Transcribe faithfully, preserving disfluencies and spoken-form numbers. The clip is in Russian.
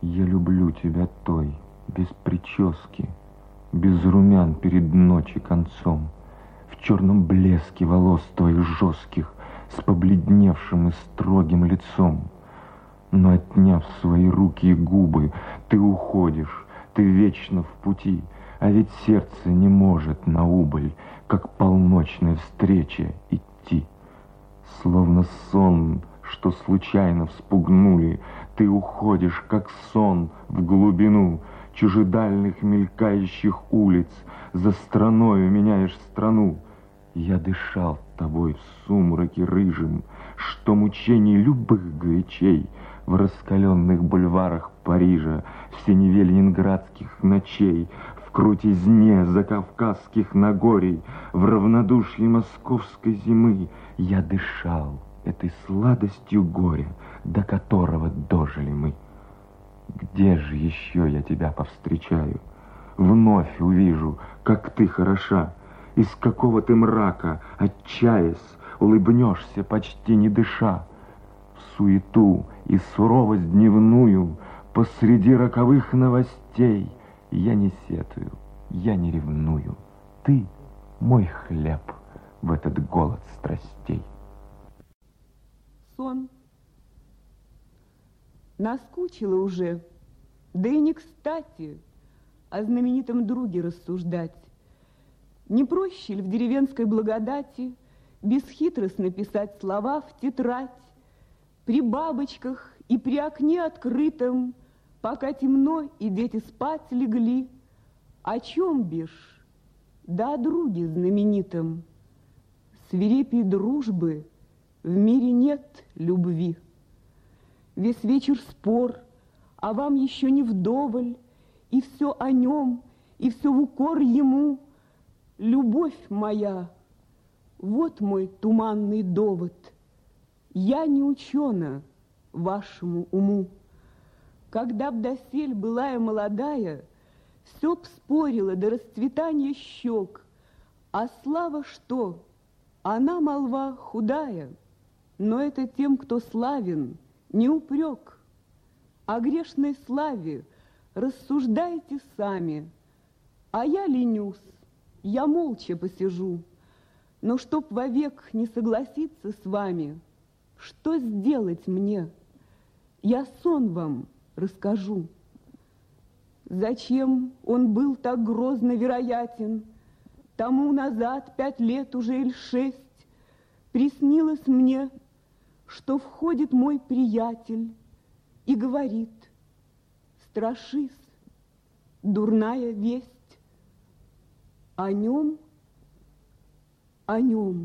Я люблю тебя той, без прически, без румян перед ночи концом, в черном блеске волос твоих жестких, с побледневшим и строгим лицом. Но отняв свои руки и губы, ты уходишь, ты вечно в пути, а ведь сердце не может на убыль, как полночной встрече, идти. Словно сон, что случайно вспугнули, ты уходишь, как сон, в глубину чужедальных мелькающих улиц, за страною меняешь страну. Я дышал тобой в сумраке рыжем, что мучений любых горячей в раскаленных бульварах Парижа, в синеве ленинградских ночей, в крутизне закавказских нагорий, в равнодушии московской зимы я дышал этой сладостью горя, до которого дожили мы. Где же еще я тебя повстречаю? Вновь увижу, как ты хороша, из какого ты мрака, отчаясь, улыбнешься, почти не дыша. В суету и суровость дневную, посреди роковых новостей, я не сетую, я не ревную. Ты мой хлеб в этот голод страстей. Сон. Наскучило уже, да и не кстати о знаменитом друге рассуждать. Не проще ли в деревенской благодати бесхитростно писать слова в тетрадь, при бабочках и при окне открытом, пока темно и дети спать легли? О чем бишь? Да о друге знаменитом. Свирепей дружбы в мире нет любви. Весь вечер спор, а вам еще не вдоволь, и все о нем, и все в укор ему. Любовь моя, вот мой туманный довод. Я не учена вашему уму. Когда б досель былая молодая, все б спорила до расцветания щек. А слава что? Она, молва, худая, но это тем, кто славен, не упрек. О грешной славе рассуждайте сами, а я ленюсь, я молча посижу. Но чтоб вовек не согласиться с вами, что сделать мне? Я сон вам расскажу. Зачем он был так грозно вероятен? Тому назад пять лет уже или шесть приснилось мне, что входит мой приятель и говорит: страшись, дурная весть. О нем, о нем.